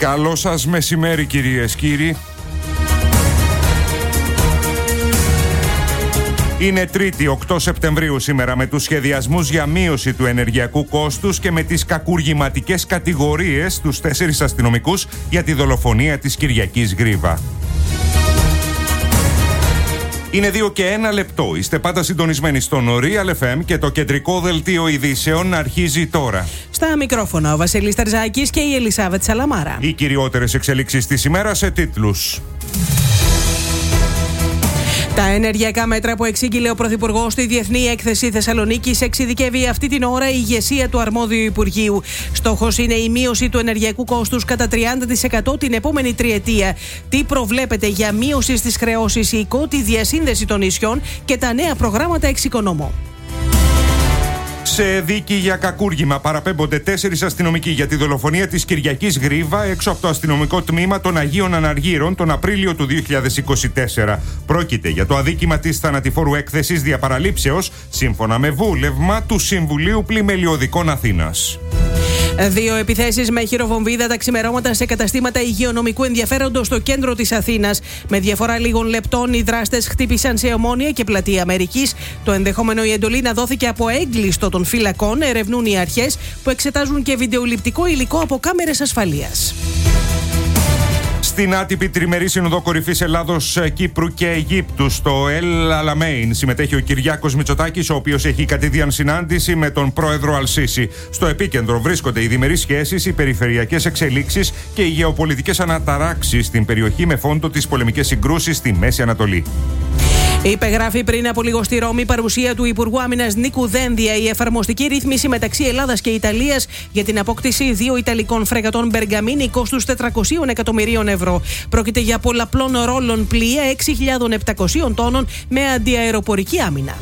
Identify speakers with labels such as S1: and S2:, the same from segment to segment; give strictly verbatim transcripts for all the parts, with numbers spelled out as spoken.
S1: Καλό σας μεσημέρι, κυρίες, κύριοι. Είναι Τρίτη, οκτώ Σεπτεμβρίου σήμερα, με τους σχεδιασμούς για μείωση του ενεργειακού κόστους και με τις κακουργηματικές κατηγορίες στους τέσσερις αστυνομικούς για τη δολοφονία της Κυριακής Γρίβα. Είναι δύο και ένα λεπτό. Είστε πάντα συντονισμένοι στον Real εφ εμ και το κεντρικό δελτίο ειδήσεων αρχίζει τώρα.
S2: Στα μικρόφωνα ο Βασίλης Τερζάκης και η Ελισάβετ Σαλαμάρα.
S1: Οι κυριότερες εξελίξεις της ημέρας σε τίτλους.
S2: Τα ενεργειακά μέτρα που εξήγηλε ο Πρωθυπουργός στη Διεθνή Έκθεση Θεσσαλονίκης εξειδικεύει αυτή την ώρα η ηγεσία του αρμόδιου Υπουργείου. Στόχος είναι η μείωση του ενεργειακού κόστους κατά τριάντα τοις εκατό την επόμενη τριετία. Τι προβλέπεται για μείωση στις χρεώσεις, η ΙΚΟ, τη διασύνδεση των νησιών και τα νέα προγράμματα εξοικονόμου.
S1: Σε δίκη για κακούργημα παραπέμπονται τέσσερις αστυνομικοί για τη δολοφονία της Κυριακής Γρίβα έξω από το αστυνομικό τμήμα των Αγίων Αναργύρων τον Απρίλιο του δύο χιλιάδες είκοσι τέσσερα. Πρόκειται για το αδίκημα της θανατηφόρου έκθεσης διαπαραλήψεως, σύμφωνα με βούλευμα του Συμβουλίου Πλημελιωδικών Αθήνας.
S2: Δύο επιθέσεις με χειροβομβίδα τα ξημερώματα σε καταστήματα υγειονομικού ενδιαφέροντος στο κέντρο της Αθήνας. Με διαφορά λίγων λεπτών, οι δράστες χτύπησαν σε Ομόνια και Πλατεία Αμερικής. Το ενδεχόμενο η εντολή να δόθηκε από έγκλειστο των φυλακών ερευνούν οι αρχές, που εξετάζουν και βιντεοληπτικό υλικό από κάμερες ασφαλείας.
S1: Στην άτυπη τριμερή Σύνοδο Κορυφής Ελλάδος, Κύπρου και Αιγύπτου στο Ελ Αλαμέιν συμμετέχει ο Κυριάκος Μητσοτάκης, ο οποίος έχει κατηδίαν συνάντηση με τον πρόεδρο Αλ-Σίσι. Στο επίκεντρο βρίσκονται οι διμερείς σχέσεις, οι περιφερειακές εξελίξεις και οι γεωπολιτικές αναταράξεις στην περιοχή, με φόντο τις πολεμικές συγκρούσεις στη Μέση Ανατολή.
S2: Υπεγράφει πριν από λίγο στη Ρώμη, παρουσία του Υπουργού Άμυνας Νίκου Δένδια, η εφαρμοστική ρύθμιση μεταξύ Ελλάδας και Ιταλίας για την απόκτηση δύο Ιταλικών φρεγατών Μπεργαμίνη κόστους τετρακόσια εκατομμυρίων ευρώ. Πρόκειται για πολλαπλών ρόλων πλοία έξι χιλιάδες επτακόσια τόνων με αντιαεροπορική άμυνα.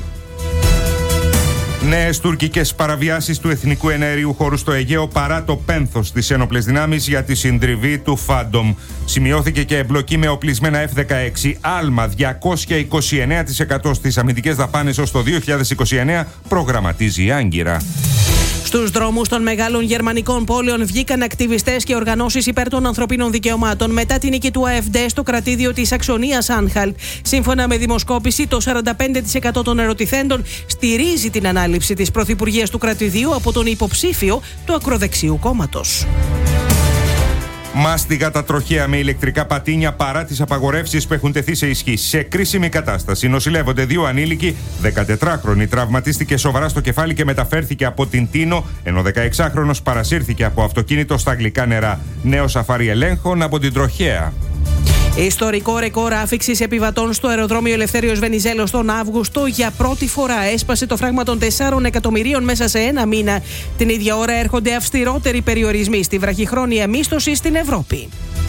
S1: Νέες τουρκικές παραβιάσεις του εθνικού εναερίου χώρου στο Αιγαίο παρά το πένθος στις ένοπλες δυνάμεις για τη συντριβή του Φάντομ. Σημειώθηκε και εμπλοκή με οπλισμένα εφ δεκαέξι, άλμα διακόσια είκοσι εννέα τοις εκατό στις αμυντικές δαπάνες ως το δύο χιλιάδες είκοσι εννέα, προγραμματίζει η Άγκυρα.
S2: Στους δρόμους των μεγάλων γερμανικών πόλεων βγήκαν ακτιβιστές και οργανώσεις υπέρ των ανθρωπίνων δικαιωμάτων μετά την νίκη του ΑΕΦΔ στο κρατήδιο της Αξονίας Άνχαλτ. Σύμφωνα με δημοσκόπηση, το σαράντα πέντε τοις εκατό των ερωτηθέντων στηρίζει την ανάληψη της πρωθυπουργίας του κρατηδίου από τον υποψήφιο του ακροδεξιού κόμματος.
S1: Μάστιγα τα τροχαία με ηλεκτρικά πατίνια παρά τις απαγορεύσεις που έχουν τεθεί σε ισχύ. Σε κρίσιμη κατάσταση νοσηλεύονται δύο ανήλικοι. δεκατετράχρονη τραυματίστηκε σοβαρά στο κεφάλι και μεταφέρθηκε από την Τίνο, ενώ δεκαεξάχρονος παρασύρθηκε από αυτοκίνητο στα γλυκά νερά. Νέο σαφάρι ελέγχων από την τροχαία.
S2: Ιστορικό ρεκόρ άφιξης επιβατών στο αεροδρόμιο Ελευθέριος Βενιζέλος τον Αύγουστο. Για πρώτη φορά έσπασε το φράγμα των τεσσάρων εκατομμυρίων μέσα σε ένα μήνα. Την ίδια ώρα έρχονται αυστηρότεροι περιορισμοί στη βραχυχρόνια μίσθωση στην Ευρώπη.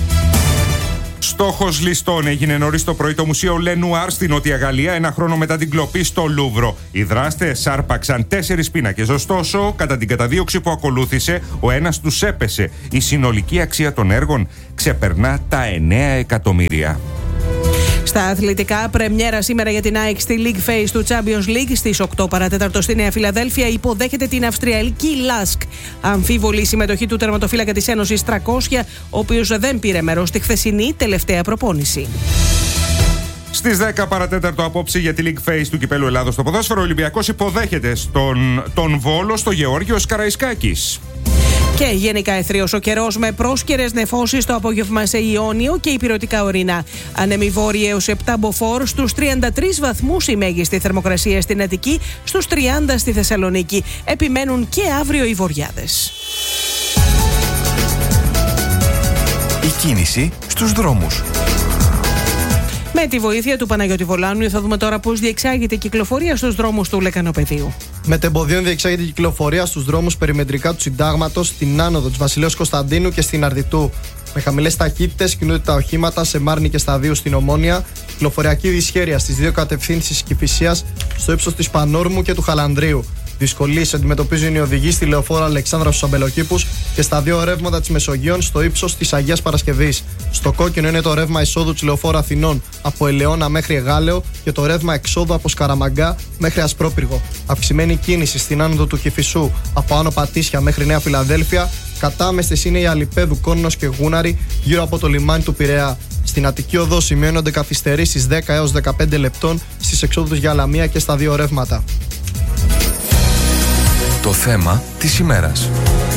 S1: Στόχος ληστών έγινε νωρίς το πρωί το Μουσείο Λενουάρ στη Νότια Γαλλία, ένα χρόνο μετά την κλοπή στο Λούβρο. Οι δράστες άρπαξαν τέσσερις πίνακες, ωστόσο, κατά την καταδίωξη που ακολούθησε, ο ένας τους έπεσε. Η συνολική αξία των έργων ξεπερνά τα εννέα εκατομμύρια.
S2: Στα αθλητικά, πρεμιέρα σήμερα για την ΑΕΚ στη League Phase του Champions League. Στις οκτώ παρατέταρτο στη Νέα Φιλαδέλφια υποδέχεται την Αυστριακή Λάσκ. Αμφίβολη συμμετοχή του τερματοφύλακα της Ένωσης τριακόσια, ο οποίος δεν πήρε μέρος στη χθεσινή τελευταία προπόνηση.
S1: Στις δέκα παρατέταρτο απόψε για τη League Phase του Κυπέλλου Ελλάδος στο ποδόσφαιρο, ο Ολυμπιακός υποδέχεται στον, τον Βόλο στο Γεώργιος Καραϊσκάκης.
S2: Και γενικά αιθρίος ο καιρός με πρόσκαιρες νεφώσεις το απόγευμα σε Ιόνιο και υπηρετικά ορεινά. Ανέμει βόρεια έως επτά μποφόρ, στους τριάντα τρεις βαθμούς η μέγιστη θερμοκρασία στην Αττική, στους τριάντα στη Θεσσαλονίκη. Επιμένουν και αύριο οι βοριάδες.
S3: Η κίνηση στους δρόμους.
S2: Με τη βοήθεια του Παναγιώτη Βολάνου θα δούμε τώρα πώς διεξάγεται η κυκλοφορία στους δρόμους του Λεκανοπεδίου.
S4: Μετεμποδίων διεξάγεται η κυκλοφορία στους δρόμους περιμετρικά του Συντάγματος, στην άνοδο της Βασιλέως Κωνσταντίνου και στην Αρδιτού. Με χαμηλές ταχύτητες κινούνται τα οχήματα σε Μάρνη και Σταδίου στην Ομόνια. Κυκλοφοριακή δυσχέρεια στις δύο κατευθύνσεις Κηφισίας, στο ύψος της Πανόρμου και του Χαλανδρίου. Δυσκολίες αντιμετωπίζουν οι οδηγοί στη λεωφόρο Αλεξάνδρα στους Αμπελοκήπους και στα δύο ρεύματα της Μεσογείων στο ύψος της Αγίας Παρασκευής. Στο κόκκινο είναι το ρεύμα εισόδου της λεωφόρου Αθηνών από Ελαιώνα μέχρι Εγάλεο και το ρεύμα εξόδου από Σκαραμαγκά μέχρι Ασπρόπυργο. Αυξημένη κίνηση στην άνοδο του Κηφισού από Άνω Πατήσια μέχρι Νέα Φιλαδέλφια Κατάμεστες είναι η Αλιπέδου, Κόνος και Γούναρη γύρω από το λιμάνι του Πειραιά. Στην Αττική Οδό σημειώνονται καθυστερήσεις δέκα έως δεκαπέντε λεπτών στις εξόδους για Λαμία και στα δύο ρεύματα.
S3: Το θέμα της ημέρας.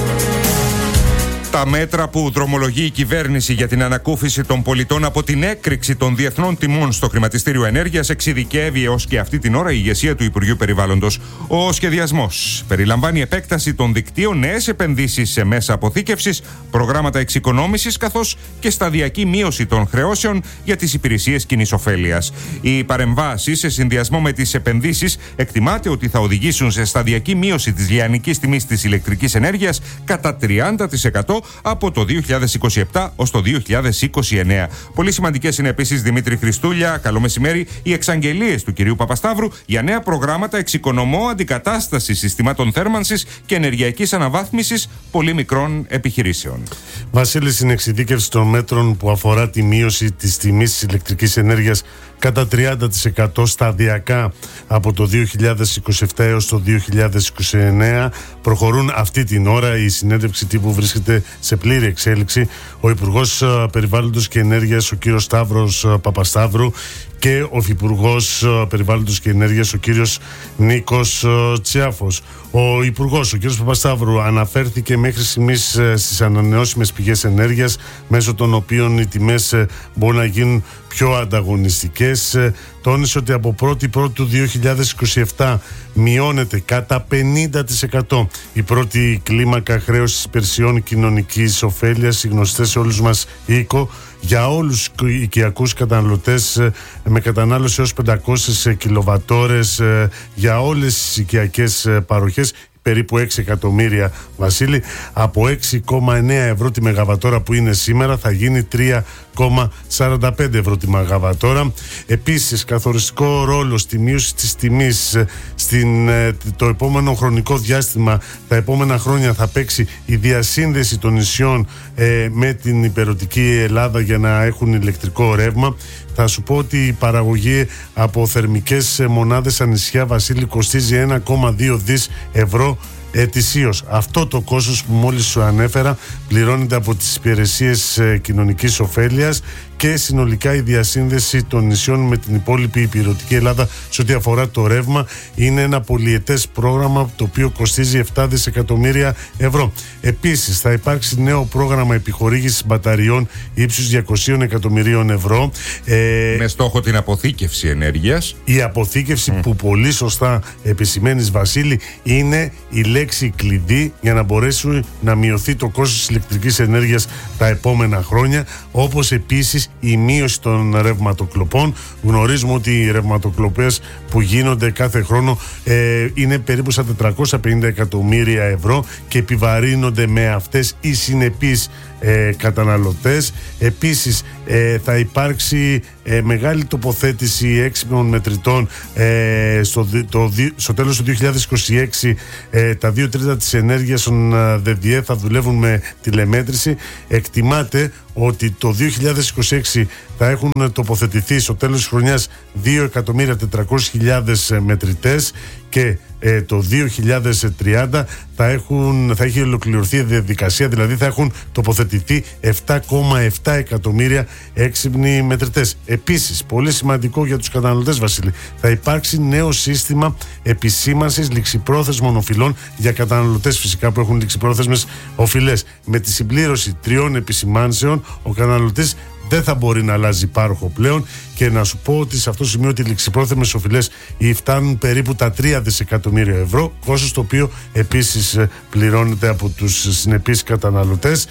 S1: Τα μέτρα που δρομολογεί η κυβέρνηση για την ανακούφιση των πολιτών από την έκρηξη των διεθνών τιμών στο χρηματιστήριο ενέργειας εξειδικεύει έως και αυτή την ώρα η ηγεσία του Υπουργείου Περιβάλλοντος. Ο σχεδιασμός περιλαμβάνει επέκταση των δικτύων, νέες επενδύσεις σε μέσα αποθήκευσης, προγράμματα εξοικονόμησης καθώς και σταδιακή μείωση των χρεώσεων για τις υπηρεσίες κοινής ωφέλειας. Οι παρεμβάσεις σε συνδυασμό με τις επενδύσεις εκτιμάται ότι θα οδηγήσουν σε σταδιακή μείωση της λιανικής τιμής της ηλεκτρικής ενέργειας κατά τριάντα τοις εκατό από το δύο χιλιάδες είκοσι επτά ως το δύο χιλιάδες είκοσι εννέα. Πολύ σημαντικές είναι επίσης, Δημήτρη Χριστούλια, καλό μεσημέρι, οι εξαγγελίες του κυρίου Παπασταύρου για νέα προγράμματα εξοικονομώ αντικατάστασης συστημάτων θέρμανσης και ενεργειακής αναβάθμισης πολύ μικρών επιχειρήσεων.
S5: Βασίλη, στην εξειδίκευση των μέτρων που αφορά τη μείωση της τιμής της ηλεκτρικής ενέργειας κατά τριάντα τοις εκατό σταδιακά από το δύο χιλιάδες είκοσι επτά έως το δύο χιλιάδες είκοσι εννέα, προχωρούν αυτή την ώρα. Η συνέντευξη τύπου βρίσκεται σε πλήρη εξέλιξη. Ο Υπουργός Περιβάλλοντος και Ενέργειας, ο κύριος Σταύρος Παπασταύρου, και ο Υφυπουργός Περιβάλλοντος και Ενέργειας, ο κύριος Νίκος Τσιάφος. Ο Υπουργός, ο κύριος Παπασταύρου, αναφέρθηκε μέχρι στιγμής στις ανανεώσιμες πηγές ενέργειας, μέσω των οποίων οι τιμές μπορούν να γίνουν πιο ανταγωνιστικές. Τόνισε ότι από πρώτη πρώτη του δύο χιλιάδες είκοσι επτά μειώνεται κατά πενήντα τοις εκατό η πρώτη κλίμακα χρέωσης υπηρεσιών κοινωνικής ωφέλειας, γνωστές σε όλους μας οίκο, για όλους τους οικιακούς καταναλωτές με κατανάλωση έως πεντακόσιες κιλοβατόρες για όλες τις οικιακές παροχές, περίπου έξι εκατομμύρια, Βασίλη. Από έξι κόμμα εννέα ευρώ τη μεγαβατόρα που είναι σήμερα θα γίνει τρία κόμμα σαράντα πέντε ευρώ τη μεγαβατόρα. Επίσης, καθοριστικό ρόλο στη μείωση της τιμής στην, το επόμενο χρονικό διάστημα, τα επόμενα χρόνια, θα παίξει η διασύνδεση των νησιών ε, με την υπερωτική Ελλάδα για να έχουν ηλεκτρικό ρεύμα. Θα σου πω ότι η παραγωγή από θερμικές μονάδες στα νησιά, Βασίλη, κοστίζει ένα κόμμα δύο δις ευρώ ετησίως. Αυτό το κόστος που μόλις σου ανέφερα πληρώνεται από τις υπηρεσίες κοινωνικής ωφέλειας και συνολικά η διασύνδεση των νησιών με την υπόλοιπη υπηρετική Ελλάδα σε ό,τι αφορά το ρεύμα είναι ένα πολυετές πρόγραμμα το οποίο κοστίζει επτά δισεκατομμύρια ευρώ. Επίσης θα υπάρξει νέο πρόγραμμα επιχορήγησης μπαταριών ύψους διακόσια εκατομμυρίων ευρώ.
S1: Ε, με στόχο την αποθήκευση ενέργειας.
S5: Η αποθήκευση mm. που πολύ σωστά επισημαίνεις, Βασίλη, είναι η λέξη κλειδί για να μπορέσει να μειωθεί το κόστος της ηλεκτρικής ενέργειας τα επόμενα χρόνια, όπως επίσης η μείωση των ρευματοκλοπών. Γνωρίζουμε ότι οι ρευματοκλοπές που γίνονται κάθε χρόνο ε, είναι περίπου στα τετρακόσια πενήντα εκατομμύρια ευρώ και επιβαρύνονται με αυτές οι συνεπείς ε, καταναλωτές. Επίσης ε, θα υπάρξει ε, μεγάλη τοποθέτηση έξυπνων μετρητών ε, στο, το, στο τέλος του δύο χιλιάδες είκοσι έξι. ε, τα δύο τρίτα της ενέργειας των ΔΔΕ θα δουλεύουν με τηλεμέτρηση. Εκτιμάται ότι το δύο χιλιάδες είκοσι έξι θα έχουν τοποθετηθεί στο τέλος της χρονιάς δύο εκατομμύρια τετρακόσιες χιλιάδες μετρητές και ε, το δύο χιλιάδες τριάντα θα, έχουν, θα έχει ολοκληρωθεί η διαδικασία, δηλαδή θα έχουν τοποθετηθεί επτά κόμμα επτά εκατομμύρια έξυπνοι μετρητές. Επίσης, πολύ σημαντικό για τους καταναλωτές, Βασίλη, θα υπάρξει νέο σύστημα επισήμανσης ληξιπρόθεσμων οφειλών για καταναλωτές φυσικά που έχουν ληξιπρόθεσμες οφειλές. Με τη συμπλήρωση τριών επισημάνσεων, ο καταναλωτής δεν θα μπορεί να αλλάζει πάροχο πλέον, και να σου πω ότι σε αυτό το σημείο ότι οι ληξιπρόθεσμες οφειλές φτάνουν περίπου τα τρία δισεκατομμύρια ευρώ, κόστος το οποίο επίσης πληρώνεται από τους συνεπείς καταναλωτές.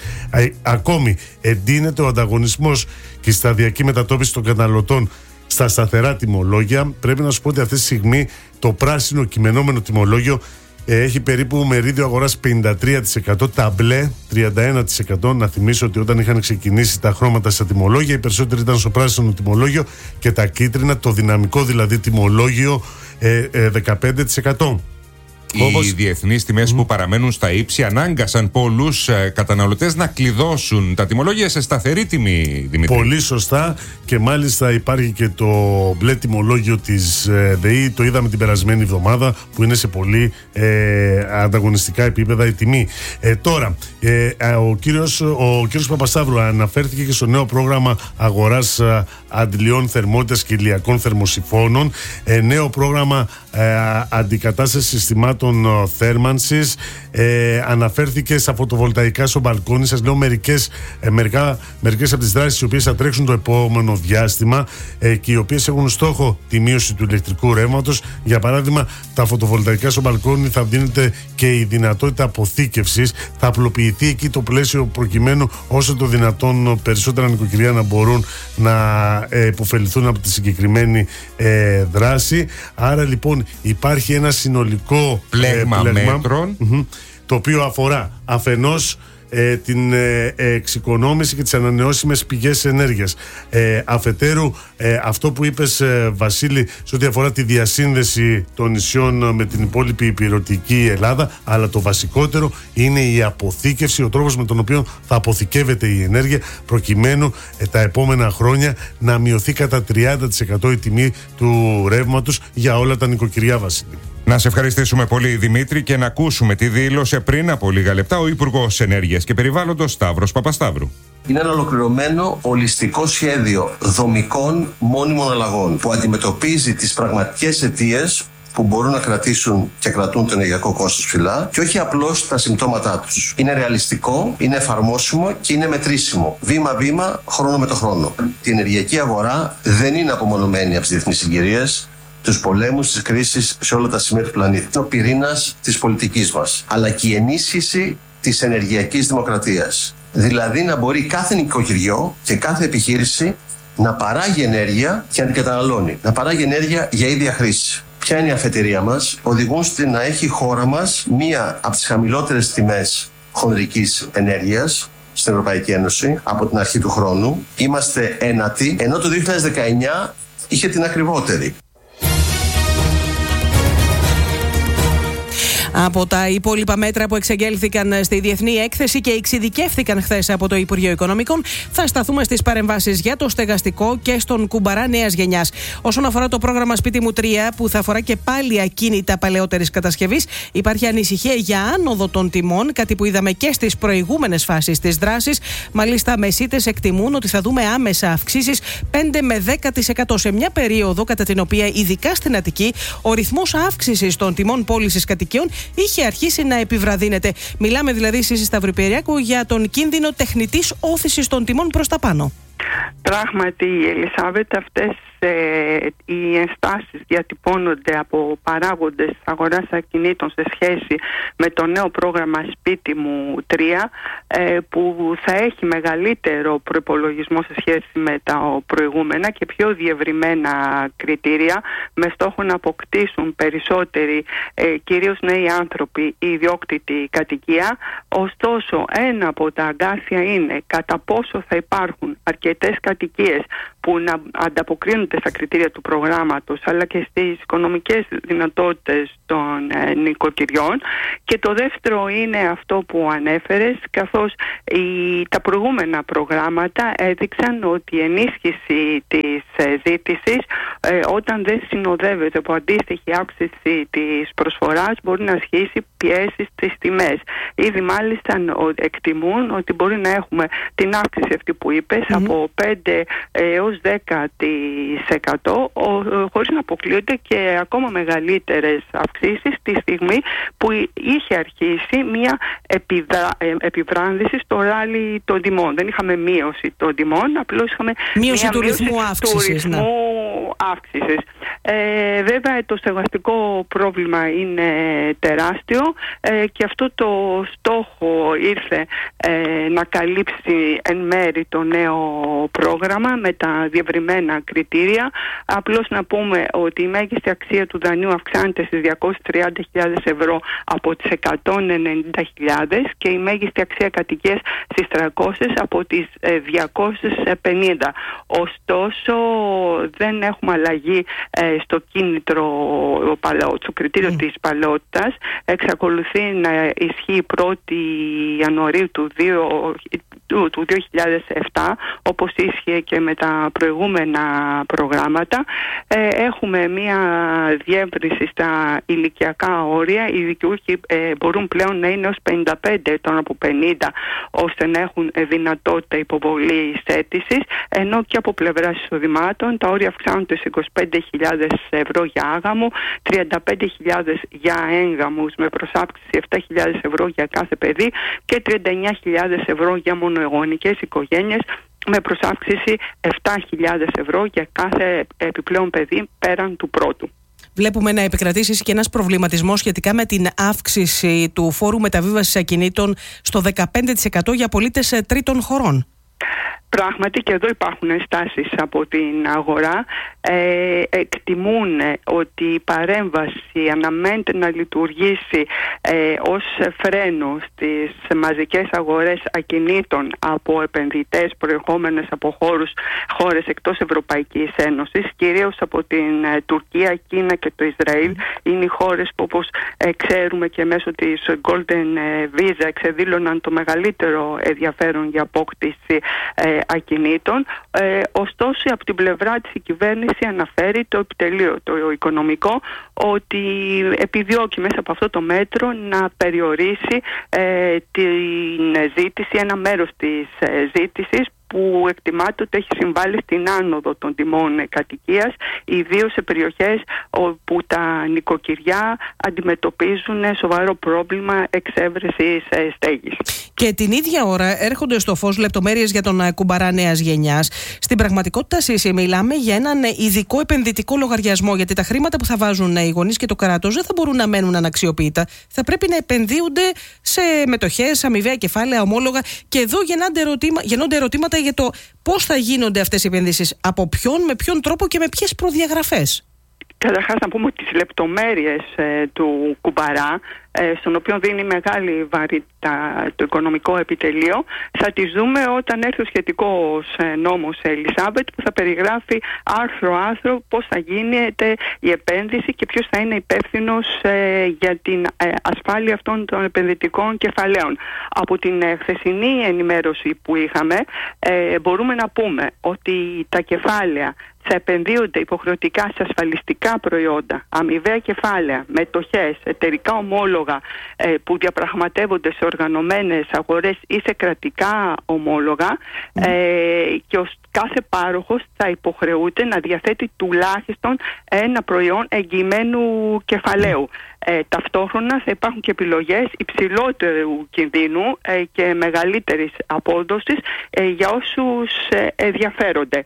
S5: Ακόμη εντείνεται ο ανταγωνισμός και η σταδιακή μετατόπιση των καταναλωτών στα σταθερά τιμολόγια. Πρέπει να σου πω ότι αυτή τη στιγμή το πράσινο κειμενόμενο τιμολόγιο έχει περίπου μερίδιο αγοράς πενήντα τρία τοις εκατό, τα μπλε τριάντα ένα τοις εκατό. Να θυμίσω ότι όταν είχαν ξεκινήσει τα χρώματα στα τιμολόγια, οι περισσότεροι ήταν στο πράσινο τιμολόγιο και τα κίτρινα, το δυναμικό δηλαδή τιμολόγιο, ε, ε, δεκαπέντε τοις εκατό.
S1: Όπως... Οι διεθνείς τιμές mm. που παραμένουν στα ύψη ανάγκασαν πολλούς ε, καταναλωτές να κλειδώσουν τα τιμολόγια σε σταθερή τιμή, Δημήτρη.
S5: Πολύ σωστά, και μάλιστα υπάρχει και το μπλε τιμολόγιο της ε, ΔΕΗ. Το είδαμε την περασμένη εβδομάδα, που είναι σε πολύ ε, ανταγωνιστικά επίπεδα η τιμή. Ε, τώρα, ε, ο κύριος, ο κύριος Παπασταύρου αναφέρθηκε και στο νέο πρόγραμμα αγοράς ε, αντιλιών θερμότητας και ηλιακών θερμοσυφώνων. Ε, νέο πρόγραμμα ε, αντικατάσταση συστημάτων ε, θέρμανσης. Ε, αναφέρθηκε στα φωτοβολταϊκά στο μπαλκόνι. Σας λέω μερικές, ε, μερικά, μερικές από τις δράσεις οι οποίες θα τρέξουν το επόμενο διάστημα ε, και οι οποίες έχουν στόχο τη μείωση του ηλεκτρικού ρεύματος. Για παράδειγμα, τα φωτοβολταϊκά στο μπαλκόνι θα δίνεται και η δυνατότητα αποθήκευσης. Θα απλοποιηθεί εκεί το πλαίσιο προκειμένου όσο το δυνατόν περισσότερα νοικοκυριά να μπορούν να ε, υποφεληθούν από τη συγκεκριμένη ε, δράση. Άρα λοιπόν υπάρχει ένα συνολικό
S1: πλέγμα, ε, πλέγμα μέτρων
S5: mm-hmm, το οποίο αφορά αφενός ε, την ε, εξοικονόμηση και τις ανανεώσιμες πηγές ενέργειας. Ε, αφετέρου, ε, αυτό που είπες, ε, Βασίλη, σε ό,τι αφορά τη διασύνδεση των νησιών με την υπόλοιπη υπηρετική Ελλάδα, αλλά το βασικότερο είναι η αποθήκευση, ο τρόπος με τον οποίο θα αποθηκεύεται η ενέργεια, προκειμένου ε, τα επόμενα χρόνια να μειωθεί κατά τριάντα τοις εκατό η τιμή του ρεύματος για όλα τα νοικοκυριά, Βασίλη.
S1: Να σε ευχαριστήσουμε πολύ, Δημήτρη, και να ακούσουμε τι δήλωσε πριν από λίγα λεπτά ο Υπουργός Ενέργειας και Περιβάλλοντος Σταύρος Παπασταύρου.
S6: Είναι ένα ολοκληρωμένο ολιστικό σχέδιο δομικών μόνιμων αλλαγών που αντιμετωπίζει τις πραγματικές αιτίες που μπορούν να κρατήσουν και κρατούν το ενεργειακό κόστος ψηλά και όχι απλώς τα συμπτώματά τους. Είναι ρεαλιστικό, είναι εφαρμόσιμο και είναι μετρήσιμο. Βήμα-βήμα, χρόνο με το χρόνο. Η ενεργειακή αγορά δεν είναι απομονωμένη από τις διεθνείς συγκυρίες, τους πολέμους, τις κρίσεις σε όλα τα σημεία του πλανήτη. Είναι ο πυρήνας της πολιτικής μας, αλλά και η ενίσχυση της ενεργειακής δημοκρατίας. Δηλαδή να μπορεί κάθε νοικοκυριό και κάθε επιχείρηση να παράγει ενέργεια και να την καταναλώνει. Να παράγει ενέργεια για ίδια χρήση. Ποια είναι η αφετηρία μας? Οδηγούν στην να έχει η χώρα μας μία από τις χαμηλότερες τιμές χονδρικής ενέργειας στην Ευρωπαϊκή Ένωση από την αρχή του χρόνου. Είμαστε ένατοι, ενώ το δύο χιλιάδες δεκαεννιά είχε την ακριβότερη.
S2: Από τα υπόλοιπα μέτρα που εξεγγέλθηκαν στη Διεθνή Έκθεση και εξειδικεύθηκαν χθες από το Υπουργείο Οικονομικών, θα σταθούμε στις παρεμβάσεις για το στεγαστικό και στον κουμπαρά νέας γενιάς. Όσον αφορά το πρόγραμμα Σπίτι μου τρία, που θα αφορά και πάλι ακίνητα παλαιότερης κατασκευής, υπάρχει ανησυχία για άνοδο των τιμών, κάτι που είδαμε και στις προηγούμενες φάσεις της δράσης. Μάλιστα, μεσίτες εκτιμούν ότι θα δούμε άμεσα αυξήσεις πέντε με δέκα τοις εκατό σε μια περίοδο κατά την οποία, ειδικά στην Αττική, ο ρυθμός αύξησης των τιμών πώλησης κατοικιών είχε αρχίσει να επιβραδύνεται. Μιλάμε δηλαδή, Σύση Σταυροπηριακού, για τον κίνδυνο τεχνητής όθησης των τιμών προς τα πάνω.
S7: Πράγματι, Ελισάβετ, αυτές ε, οι ενστάσεις διατυπώνονται από παράγοντες αγοράς ακινήτων σε σχέση με το νέο πρόγραμμα Σπίτι μου τρία, ε, που θα έχει μεγαλύτερο προϋπολογισμό σε σχέση με τα προηγούμενα και πιο διευρυμένα κριτήρια, με στόχο να αποκτήσουν περισσότεροι, ε, κυρίως νέοι άνθρωποι, η ιδιόκτητη κατοικία. Ωστόσο, ένα από τα αγκάθια είναι κατά πόσο θα υπάρχουν αρκετές κατοικίες που να ανταποκρίνονται στα κριτήρια του προγράμματος, αλλά και στις οικονομικές δυνατότητες των ε, νοικοκυριών. Και το δεύτερο είναι αυτό που ανέφερες, καθώς η, τα προηγούμενα προγράμματα έδειξαν ότι η ενίσχυση της ε, ζήτησης, ε, όταν δεν συνοδεύεται από αντίστοιχη αύξηση της προσφοράς, μπορεί να ασχίσει πιέσεις στις τιμές. Ήδη μάλιστα εκτιμούν ότι μπορεί να έχουμε την αύξηση αυτή που είπες, mm-hmm. από πέντε έως δέκα τοις εκατό, χωρίς να αποκλείονται και ακόμα μεγαλύτερες αυξήσεις τη στιγμή που είχε αρχίσει μια επιδρα... επιβράνθηση στο ράλι των τιμών. Δεν είχαμε μείωση των τιμών, απλώς είχαμε
S2: μείωση
S7: μια
S2: του
S7: μείωση
S2: ρυθμού αύξησης.
S7: Του ρυθμού
S2: ναι.
S7: αύξησης. Ε, βέβαια το στεγαστικό πρόβλημα είναι τεράστιο ε, και αυτό το στόχο ήρθε ε, να καλύψει εν μέρη το νέο πρόγραμμα με τα διευρυμένα κριτήρια. Απλώς να πούμε ότι η μέγιστη αξία του δανείου αυξάνεται στις διακόσιες τριάντα χιλιάδες ευρώ από τις εκατόν ενενήντα χιλιάδες και η μέγιστη αξία κατοικίας στις τριακόσιες από τις διακόσιες πενήντα. Ωστόσο δεν έχουμε έχουμε αλλαγή ε, στο κίνητρο, στο κριτήριο mm. της παλαιότητας. Εξακολουθεί να ισχύει πρώτη Ιανουαρίου του, του, του δύο χιλιάδες επτά, όπως ίσχυε και με τα προηγούμενα προγράμματα. Ε, έχουμε μία διεύρυνση στα ηλικιακά όρια. Οι δικαιούχοι ε, μπορούν πλέον να είναι ως πενήντα πέντε ετών από πενήντα, ώστε να έχουν δυνατότητα υποβολής αίτησης, ενώ και από πλευράς εισοδημάτων τα όρια αυξάνονται σε είκοσι πέντε χιλιάδες ευρώ για άγαμο, τριάντα πέντε χιλιάδες για έγγαμους με προσάυξηση επτά χιλιάδες ευρώ για κάθε παιδί και τριάντα εννιά χιλιάδες ευρώ για μονοεγονικές οικογένειες με προσάυξηση επτά χιλιάδες ευρώ για κάθε επιπλέον παιδί πέραν του πρώτου.
S2: Βλέπουμε να επικρατήσει και ένας προβληματισμός σχετικά με την αύξηση του φόρου μεταβίβασης ακινήτων στο δεκαπέντε τοις εκατό για πολίτες τρίτων χωρών.
S7: Πράγματι, και εδώ υπάρχουν ενστάσεις από την αγορά. Ε, εκτιμούν ότι η παρέμβαση αναμένεται να λειτουργήσει ε, ως φρένο στις μαζικές αγορές ακινήτων από επενδυτές προερχόμενες από χώρους, χώρες εκτός Ευρωπαϊκής Ένωσης, κυρίως από την ε, Τουρκία, Κίνα και το Ισραήλ. Είναι οι χώρες που, όπως ε, ξέρουμε και μέσω της Golden Visa, εξεδήλωναν το μεγαλύτερο ενδιαφέρον για απόκτηση ε, ακινήτων. Ε, ωστόσο, από την πλευρά της η κυβέρνηση αναφέρει το επιτελείο, το οικονομικό, ότι επιδιώκει μέσα από αυτό το μέτρο να περιορίσει ε, την ζήτηση, ένα μέρος της ε, ζήτησης, που εκτιμάται ότι έχει συμβάλει στην άνοδο των τιμών κατοικίας, ιδίως σε περιοχές όπου τα νοικοκυριά αντιμετωπίζουν σοβαρό πρόβλημα εξέβρεσης στέγης.
S2: Και την ίδια ώρα έρχονται στο φως λεπτομέρειες για τον κουμπαρά νέας γενιάς. Στην πραγματικότητα, Σύση, μιλάμε για έναν ειδικό επενδυτικό λογαριασμό, γιατί τα χρήματα που θα βάζουν οι γονείς και το κράτος δεν θα μπορούν να μένουν αναξιοποιητά. Θα πρέπει να επενδύονται σε μετοχές, αμοιβαία κεφάλαια, ομόλογα. Και εδώ γεννάται ερωτήμα, γεννώνται ερωτήματα για το πώς θα γίνονται αυτές οι επενδύσεις, από ποιον, με ποιον τρόπο και με ποιες προδιαγραφές.
S7: Καταρχάς, να πούμε ότι τις λεπτομέρειες ε, του κουμπαρά, ε, στον οποίο δίνει μεγάλη βαρύτητα το οικονομικό επιτελείο, θα τις δούμε όταν έρθει ο σχετικός ε, νόμος Ελισάβετ, που θα περιγράφει άρθρο-άρθρο πώς θα γίνεται η επένδυση και ποιος θα είναι υπεύθυνος ε, για την ε, ασφάλεια αυτών των επενδυτικών κεφαλαίων. Από την ε, χθεσινή ενημέρωση που είχαμε, ε, μπορούμε να πούμε ότι τα κεφάλαια θα επενδύονται υποχρεωτικά σε ασφαλιστικά προϊόντα, αμοιβαία κεφάλαια, μετοχές, εταιρικά ομόλογα ε, που διαπραγματεύονται σε οργανωμένες αγορές ή σε κρατικά ομόλογα, mm. ε, και ως κάθε πάροχος θα υποχρεούται να διαθέτει τουλάχιστον ένα προϊόν εγγυημένου κεφαλαίου. Ε, ταυτόχρονα θα υπάρχουν και επιλογές υψηλότερου κινδύνου ε, και μεγαλύτερης απόδοσης ε, για όσους ε, ενδιαφέρονται.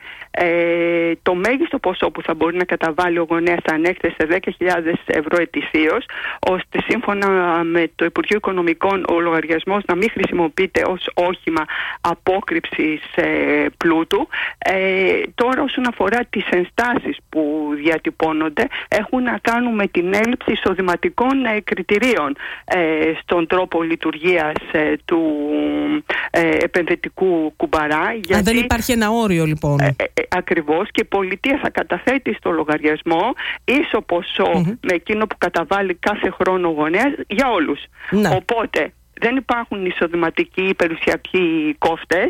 S7: Ε, το μέγιστο ποσό που θα μπορεί να καταβάλει ο γονέας θα ανέρχεται σε δέκα χιλιάδες ευρώ ετησίως, ώστε σύμφωνα με το Υπουργείο Οικονομικών ο λογαριασμός να μην χρησιμοποιείται ως όχημα απόκρυψης ε, πλούτου. Ε, τώρα, όσον αφορά τις ενστάσεις που διατυπώνονται, έχουν να κάνουν με την έλλειψη εισοδηματικών ε, κριτηρίων ε, στον τρόπο λειτουργίας ε, του ε, επενδυτικού κουμπαρά. Γιατί,
S2: Αν δεν υπάρχει ένα όριο, λοιπόν.
S7: Ε, ε, ακριβώς, και η πολιτεία θα καταθέτει στο λογαριασμό ίσο ποσό mm-hmm. με εκείνο που καταβάλει κάθε χρόνο ο γονέας για όλους. Να. Οπότε δεν υπάρχουν εισοδηματικοί ή περιουσιακοί κόφτες.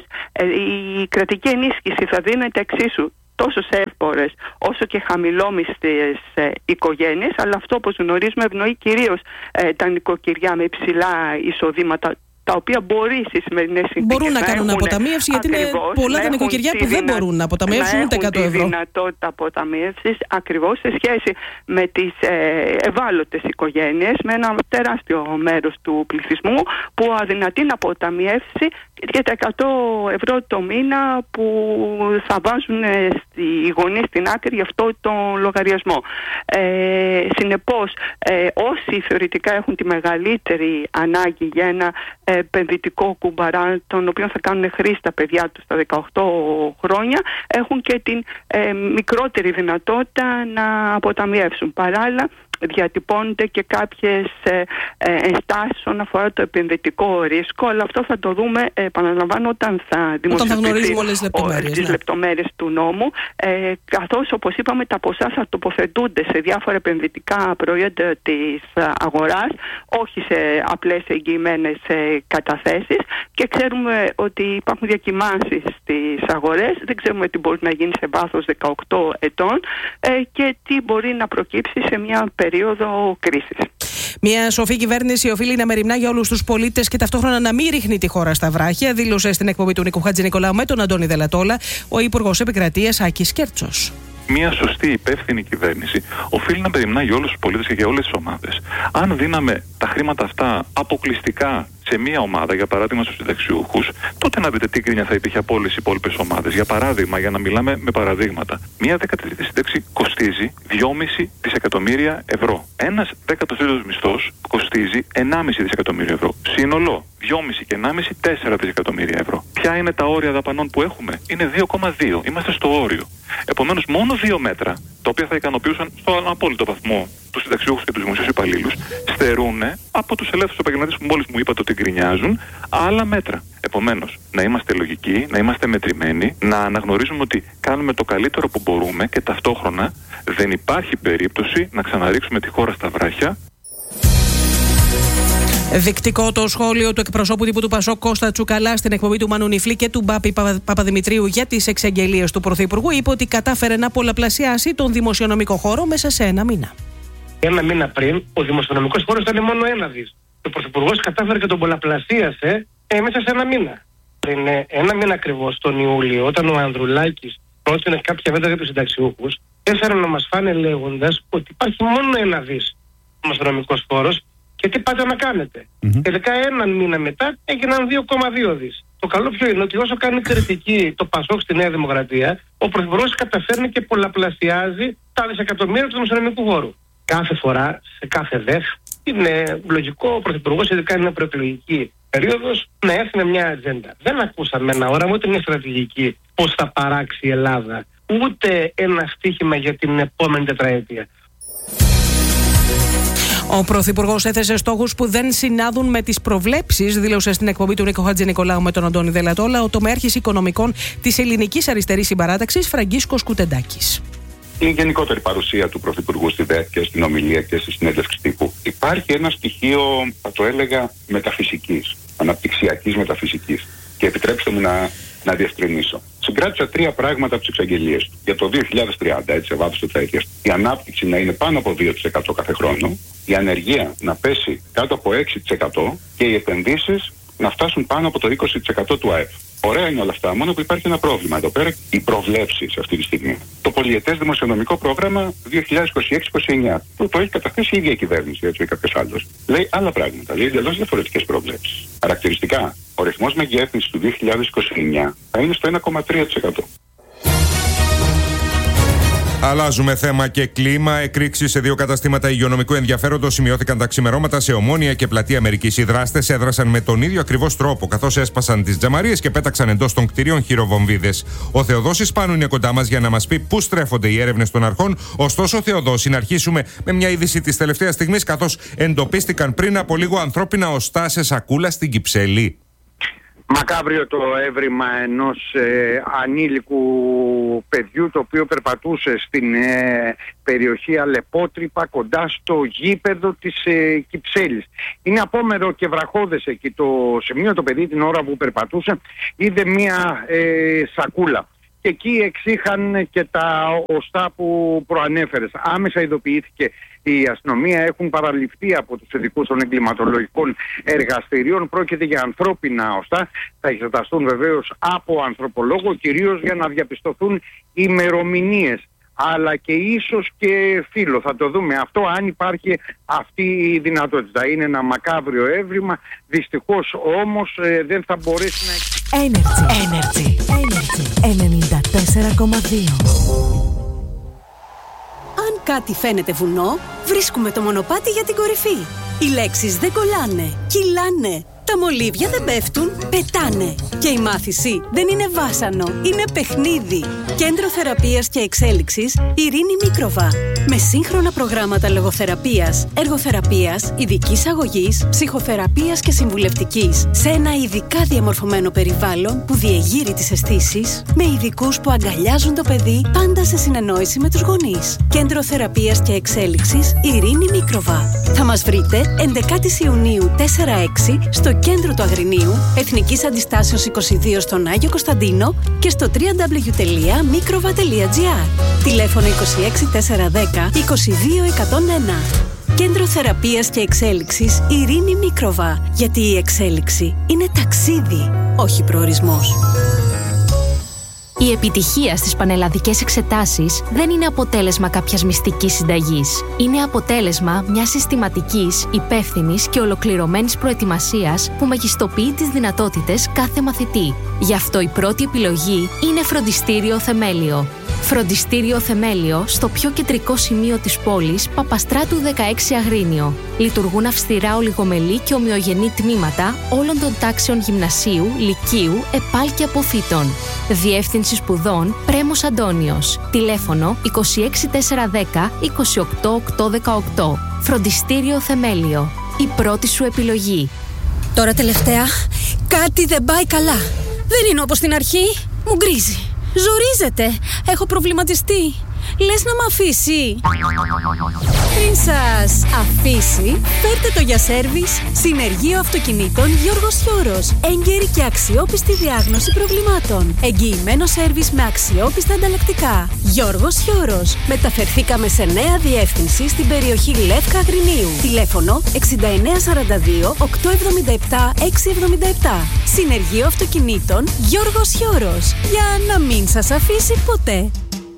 S7: Η κρατική ενίσχυση θα δίνεται εξίσου τόσο σε εύπορες όσο και χαμηλόμισθες ε, οικογένειες, αλλά αυτό, όπως γνωρίζουμε, ευνοεί κυρίως ε, τα νοικοκυριά με υψηλά εισοδήματα, τα οποία μπορεί στις σημερινές συνθήκες
S2: μπορούν να, να κάνουν αποταμίευση, γιατί ακριβώς, είναι πολλά τα νοικοκυριά που δεν μπορούν να αποταμιεύσουν ούτε εκατό ευρώ.
S7: Έχουν τη δυνατότητα αποταμίευσης ακριβώς σε σχέση με τις ε, ευάλωτες οικογένειες, με ένα τεράστιο μέρος του πληθυσμού που αδυνατεί να αποταμιεύσει και τα εκατό ευρώ το μήνα που θα βάζουν οι γονείς στην άκρη για αυτό τον λογαριασμό. Ε, συνεπώς, ε, όσοι θεωρητικά έχουν τη μεγαλύτερη ανάγκη για ένα επενδυτικό κουμπαρά, τον οποίο θα κάνουν χρήση τα παιδιά τους στα δεκαοκτώ χρόνια, έχουν και την ε, μικρότερη δυνατότητα να αποταμιεύσουν. Παράλληλα, διατυπώνονται και κάποιες ε, ε, ενστάσεις όσον αφορά το επενδυτικό ρίσκο, αλλά αυτό θα το δούμε, ε, επαναλαμβάνω, όταν θα δημοσιοποιηθεί
S2: τις λεπτομέρειες,
S7: ναι. λεπτομέρειες του νόμου. ε, καθώς όπως είπαμε τα ποσά θα τοποθετούνται σε διάφορα επενδυτικά προϊόντα της αγοράς, όχι σε απλές εγγυημένες καταθέσεις, και ξέρουμε ότι υπάρχουν διακυμάνσεις στις αγορές, δεν ξέρουμε τι μπορεί να γίνει σε βάθος δεκαοκτώ ετών ε, και τι μπορεί να προκύψει σε μια περίοδο κρίσης.
S2: Μια σοφή κυβέρνηση οφείλει να μεριμνά για όλους τους πολίτες και ταυτόχρονα να μην ρίχνει τη χώρα στα βράχια, δήλωσε στην εκπομπή του Νίκου Χατζηνικολάου με τον Αντώνη Δελατόλα ο Υπουργός Επικρατείας Άκης Κέρτσος.
S8: Μια σωστή υπεύθυνη κυβέρνηση οφείλει να μεριμνά για όλους τους πολίτες και για όλες τις ομάδες. Αν δίναμε τα χρήματα αυτά αποκλειστικά σε μία ομάδα, για παράδειγμα στους συνταξιούχους, τότε να δείτε τι γκρίνια θα υπήρχε από όλες οι υπόλοιπες ομάδες. Για παράδειγμα, για να μιλάμε με παραδείγματα, μία δεκατρίτη σύνταξη κοστίζει δυόμισι δισεκατομμύρια ευρώ. Ένας δέκατος τρίτος μισθός κοστίζει ενάμιση δισεκατομμύριο ευρώ. Σύνολο δυόμισι και ενάμιση, τέσσερα δισεκατομμύρια ευρώ. Ποια είναι τα όρια δαπανών που έχουμε? Είναι δύο κόμμα δύο. Είμαστε στο όριο. Επομένως, μόνο δύο μέτρα, τα οποία θα ικανοποιούσαν στον απόλυτο βαθμό τους συνταξιούχους και τους δημοσίους υπαλλήλους, στερούν από τους ελεύθερους επαγγελματίες που μόλις μου είπατε ότι γκρινιάζουν άλλα μέτρα. Επομένως, να είμαστε λογικοί, να είμαστε μετρημένοι, να αναγνωρίζουμε ότι κάνουμε το καλύτερο που μπορούμε και ταυτόχρονα δεν υπάρχει περίπτωση να ξαναρίξουμε τη χώρα στα βράχια.
S2: Δεικτικό το σχόλιο του εκπροσώπου τύπου του Πασόκ Κώστα Τσουκαλά στην εκπομπή του Μάνου Νιφλή και του Μπάπη Παπαδημητρίου για τις εξαγγελίες του Πρωθυπουργού. Είπε ότι κατάφερε να πολλαπλασιάσει τον δημοσιονομικό χώρο μέσα σε ένα μήνα.
S9: Ένα μήνα πριν, ο δημοσιονομικός χώρος ήταν μόνο ένα δις. Ο Πρωθυπουργός κατάφερε και τον πολλαπλασίασε ε, μέσα σε ένα μήνα. Πριν ε, ένα μήνα ακριβώς, τον Ιούλιο, όταν ο Ανδρουλάκης πρότεινε κάποια μέτρα για τους συνταξιούχους, έφεραν να μας φάνε λέγοντας ότι υπάρχει μόνο ένα δις δημοσιονομικός χώρος. Και τι πάτε να κάνετε? Mm-hmm. Τελικά έναν μήνα μετά έγιναν δύο κόμμα δύο δις. Το καλό ποιο είναι? Ότι όσο κάνει κριτική το Πασόκ στη Νέα Δημοκρατία, ο Πρωθυπουργός καταφέρνει και πολλαπλασιάζει τα δισεκατομμύρια του δημοσιονομικού χώρου. Κάθε φορά, σε κάθε ΔΕΧ, είναι λογικό ο Πρωθυπουργός, ειδικά είναι προεκλογική περίοδος, να έρθει με μια ατζέντα. Δεν ακούσαμε ένα όραμα, ούτε μια στρατηγική πώς θα παράξει η Ελλάδα, ούτε ένα στίχημα για την επόμενη τετραετία.
S2: Ο Πρωθυπουργός έθεσε στόχους που δεν συνάδουν με τις προβλέψεις, δήλωσε στην εκπομπή του Νίκο Χατζηνικολάου με τον Αντώνη Δελατόλα ο τομέαρχης οικονομικών της Ελληνικής Αριστερής Συμπαράταξης Φραγκίσκος Κουτεντάκης.
S10: Η γενικότερη παρουσία του Πρωθυπουργού στη ΔΕΚ και στην ομιλία και στη συνέντευξη τύπου. Υπάρχει ένα στοιχείο, θα το έλεγα, μεταφυσικής, αναπτυξιακής μεταφυσικής. Και επιτρέψτε μου να, να διευκρινίσω. Συγκράτησα τρία πράγματα από τις εξαγγελίες του. Για το δύο χιλιάδες τριάντα, έτσι, σε βάθος τετραετίας. Η ανάπτυξη να είναι πάνω από δύο τοις εκατό κάθε χρόνο, η ανεργία να πέσει κάτω από έξι τοις εκατό και οι επενδύσεις να φτάσουν πάνω από το είκοσι τοις εκατό του ΑΕΠ. Ωραία είναι όλα αυτά, μόνο που υπάρχει ένα πρόβλημα εδώ πέρα, οι προβλέψεις αυτή τη στιγμή. Το πολιετές δημοσιονομικό πρόγραμμα δύο χιλιάδες είκοσι έξι είκοσι εννιά, που το έχει καταθέσει η ίδια η κυβέρνηση, έτσι, ή κάποιος άλλος, λέει άλλα πράγματα, λέει εντελώς διαφορετικές προβλέψεις. Χαρακτηριστικά, ο ρυθμός μεγέθυνσης του δύο χιλιάδες είκοσι εννιά θα είναι στο ένα κόμμα τρία τοις εκατό.
S1: Αλλάζουμε θέμα και κλίμα. Εκρήξεις σε δύο καταστήματα υγειονομικού ενδιαφέροντος σημειώθηκαν τα ξημερώματα σε Ομόνια και Πλατεία Αμερικής. Οι δράστες έδρασαν με τον ίδιο ακριβώς τρόπο, καθώς έσπασαν τις τζαμαρίες και πέταξαν εντός των κτηρίων χειροβομβίδες. Ο Θεοδόσης Πάνου είναι κοντά μας για να μας πει πού στρέφονται οι έρευνες των αρχών. Ωστόσο, Θεοδόση, να αρχίσουμε με μια είδηση της τελευταίας στιγμής, καθώς εντοπίστηκαν πριν από λίγο ανθρώπινα οστά σε σακούλα στην Κυψέλη.
S11: Μακάβριο το έβριμα ενός ε, ανήλικου παιδιού, το οποίο περπατούσε στην ε, περιοχή Αλεπότρυπα κοντά στο γήπεδο της ε, Κυψέλης. Είναι απόμερο και βραχώδες εκεί το σημείο. Το παιδί την ώρα που περπατούσε είδε μία ε, σακούλα. Και εκεί εξήχαν και τα οστά που προανέφερες. Άμεσα ειδοποιήθηκε η αστυνομία, έχουν παραληφθεί από τους ειδικούς των εγκληματολογικών εργαστηρίων. Πρόκειται για ανθρώπινα οστά. Θα εξεταστούν βεβαίως από ανθρωπολόγο, κυρίως για να διαπιστωθούν ημερομηνίες, αλλά και ίσως και φύλλο. Θα το δούμε αυτό, αν υπάρχει αυτή η δυνατότητα. Είναι ένα μακάβριο έβριμα, δυστυχώς όμως ε, δεν θα μπορέσει να...
S12: Energy, Energy, Energy, ενενήντα τέσσερα κόμμα δύο.
S13: Αν κάτι φαίνεται βουνό, βρίσκουμε το μονοπάτι για την κορυφή. Οι λέξεις δεν κολλάνε, κυλάνε. Τα μολύβια δεν πέφτουν, πετάνε. Και η μάθηση δεν είναι βάσανο, είναι παιχνίδι. Κέντρο Θεραπείας και Εξέλιξης Ειρήνη Μίκροβα. Με σύγχρονα προγράμματα λογοθεραπείας, εργοθεραπείας, ειδικής αγωγής, ψυχοθεραπείας και συμβουλευτικής. Σε ένα ειδικά διαμορφωμένο περιβάλλον που διεγείρει τις αισθήσεις, με ειδικούς που αγκαλιάζουν το παιδί, πάντα σε συνεννόηση με τους γονείς. Κέντρο Θεραπείας και Εξέλιξης Ειρήνη Μίκροβα. Θα μας βρείτε έντεκα Ιουνίου τέσσερα έξι στο κέντρο του Αγρινίου, Εθνικής Αντιστάσεως είκοσι δύο στον Άγιο Κωνσταντίνο και στο double-u double-u double-u τελεία mikrova τελεία gr. Τηλέφωνο είκοσι έξι τετρακόσια δέκα είκοσι δύο εκατόν ένα. Κέντρο Θεραπείας και Εξέλιξης Ειρήνη Μίκροβα. Γιατί η εξέλιξη είναι ταξίδι, όχι προορισμός.
S14: Η επιτυχία στις πανελλαδικές εξετάσεις δεν είναι αποτέλεσμα κάποιας μυστικής συνταγής. Είναι αποτέλεσμα μιας συστηματικής, υπεύθυνης και ολοκληρωμένης προετοιμασίας που μεγιστοποιεί τις δυνατότητες κάθε μαθητή. Γι' αυτό η πρώτη επιλογή είναι Φροντιστήριο Θεμέλιο. Φροντιστήριο Θεμέλιο στο πιο κεντρικό σημείο της πόλης, Παπαστράτου δεκαέξι Αγρίνιο. Λειτουργούν αυστηρά ολιγομελή και ομοιογενή τμήματα όλων των τάξεων γυμνασίου, λυκείου, επάλ και αποφύτων. Διεύθυνση σπουδών Πρέμος Αντώνιος. Τηλέφωνο είκοσι έξι τετρακόσια δέκα είκοσι οκτώ οκτακόσια δεκαοκτώ. Φροντιστήριο Θεμέλιο. Η πρώτη σου επιλογή.
S13: Τώρα τελευταία, κάτι δεν πάει καλά. Δεν είναι όπως στην αρχή. Μου γκρίζει. Ζορίζεται. Έχω προβληματιστεί. Λες να μ' αφήσει? Πριν σας αφήσει, φέρτε το για σέρβις Συνεργείο Αυτοκινήτων Γιώργος Χιώρος. Έγκαιρη και αξιόπιστη διάγνωση προβλημάτων. Εγγυημένο σέρβις με αξιόπιστα ανταλλακτικά. Γιώργος Χιώρος. Μεταφερθήκαμε σε νέα διεύθυνση στην περιοχή Λεύκα Αγρινίου. Τηλέφωνο εξήντα εννέα σαράντα δύο οκτακόσια εβδομήντα επτά εξακόσια εβδομήντα επτά. Συνεργείο Αυτοκινήτων Γιώργος Χιώρος. Για να μην σας αφήσει ποτέ.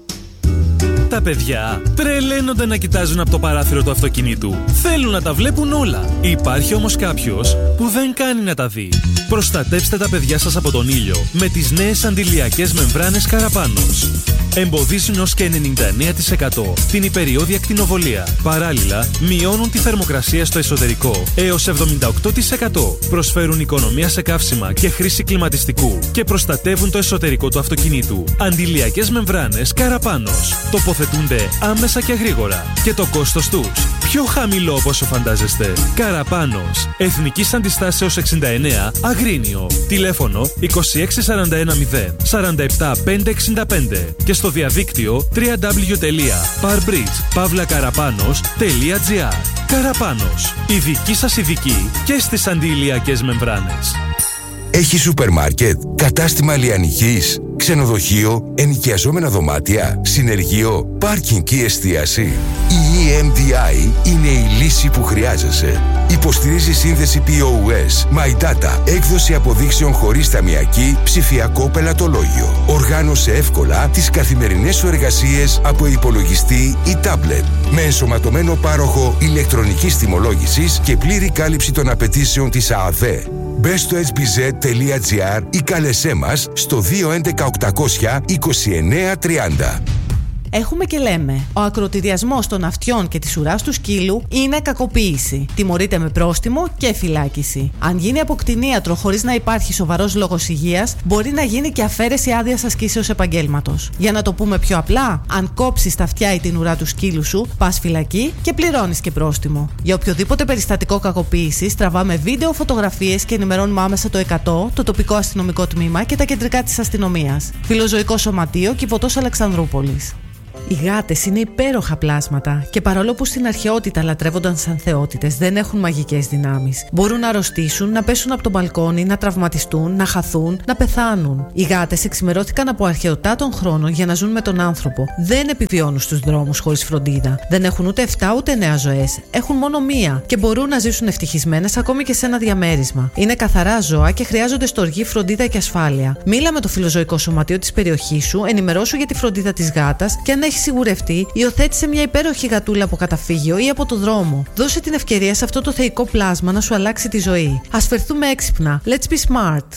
S15: Τα παιδιά τρελαίνονται να κοιτάζουν από το παράθυρο του αυτοκινήτου. Θέλουν να τα βλέπουν όλα. Υπάρχει όμως κάποιος που δεν κάνει να τα δει. Προστατέψτε τα παιδιά σας από τον ήλιο με τις νέες αντιλιακές μεμβράνες Καραπάνος. Εμποδίζουν ως και ενενήντα εννέα τοις εκατό την υπεριώδη ακτινοβολία. Παράλληλα, μειώνουν τη θερμοκρασία στο εσωτερικό έως εβδομήντα οκτώ τοις εκατό. Προσφέρουν οικονομία σε καύσιμα και χρήση κλιματιστικού και προστατεύουν το εσωτερικό του αυτοκινήτου. Αντιλιακές μεμβράνες Καραπάνος. Τοποθετούνται άμεσα και γρήγορα. Και το κόστος τους πιο χαμηλό από όσο φαντάζεστε. Καραπάνος. Εθνικής Αντιστάσεως εξήντα εννέα Αγρίνιο. Τηλέφωνο είκοσι έξι σαράντα ένα μηδέν σαράντα επτά πεντακόσια εξήντα πέντε και στο διαδίκτυο double-u double-u double-u τελεία parbridge pavla karapanos τελεία gr. Καραπάνος. Η δική σας ειδική και στις αντιηλιακές μεμβράνες.
S16: Έχει σούπερ μάρκετ, κατάστημα λιανικής, ξενοδοχείο, ενοικιαζόμενα δωμάτια, συνεργείο, πάρκινγκ και εστίαση. Η ι εμ ντι άι είναι η λύση που χρειάζεσαι. Υποστηρίζει σύνδεση πι ο ες, My Data, έκδοση αποδείξεων χωρίς ταμιακή, ψηφιακό πελατολόγιο. Οργάνωσε εύκολα τις καθημερινές σου εργασίες από υπολογιστή ή τάμπλετ. Με ενσωματωμένο πάροχο ηλεκτρονικής τιμολόγησης και πλήρη κάλυψη των απαιτήσεων της ΑΑΔΕ. Μπε στο ες μπι ζετ τελεία τζι άρ ή κάλεσέ μας στο δύο έντεκα οκτακόσια είκοσι εννέα τριάντα.
S17: Έχουμε και λέμε. Ο ακροτηριασμός των αυτιών και της ουράς του σκύλου είναι κακοποίηση. Τιμωρείται με πρόστιμο και φυλάκιση. Αν γίνει από κτηνίατρο χωρίς να υπάρχει σοβαρός λόγος υγείας, μπορεί να γίνει και αφαίρεση άδειας ασκήσεως επαγγέλματος. Για να το πούμε πιο απλά, αν κόψεις τα αυτιά ή την ουρά του σκύλου σου, πας φυλακή και πληρώνεις και πρόστιμο. Για οποιοδήποτε περιστατικό κακοποίησης, τραβάμε βίντεο, φωτογραφίες και ενημερώνουμε άμεσα το εκατό, το τοπικό αστυνομικό τμήμα και τα κεντρικά της αστυνομίας. Φιλοζωικό Σωματείο, Κιβωτός Αλεξανδρούπολης. Οι γάτες είναι υπέροχα πλάσματα και παρόλο που στην αρχαιότητα λατρεύονταν σαν θεότητες, δεν έχουν μαγικές δυνάμεις. Μπορούν να αρρωστήσουν, να πέσουν από το μπαλκόνι, να τραυματιστούν, να χαθούν, να πεθάνουν. Οι γάτες εξημερώθηκαν από αρχαιοτά των χρόνων για να ζουν με τον άνθρωπο. Δεν επιβιώνουν στους δρόμους χωρίς φροντίδα. Δεν έχουν ούτε εφτά ούτε εννέα ζωές. Έχουν μόνο μία και μπορούν να ζήσουν ευτυχισμένες ακόμη και σε ένα διαμέρισμα. Είναι καθαρά ζώα και χρειάζονται στοργή, φροντίδα και ασφάλεια. Μίλα με το Φιλοζωικό Σωματείο της περιοχής σου, ενημερώσου για τη φροντίδα της γάτας και αν έχει σιγουρευτεί, υιοθέτησε μια υπέροχη γατούλα από καταφύγιο ή από το δρόμο. Δώσε την ευκαιρία σε αυτό το θεϊκό πλάσμα να σου αλλάξει τη ζωή. Ας φερθούμε έξυπνα. Let's be smart.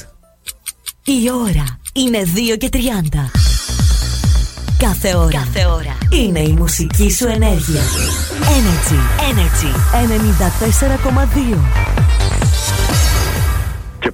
S12: Η ώρα είναι δύο και τριάντα. Κάθε ώρα, Κάθε ώρα είναι η μουσική σου ενέργεια. Energy, Energy ενενήντα τέσσερα κόμμα δύο.